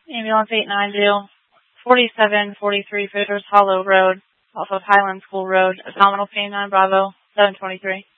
Ambulance 890, 4743 Fishers Hollow Road, off of Highland School Road, abdominal pain 9 Bravo, 723.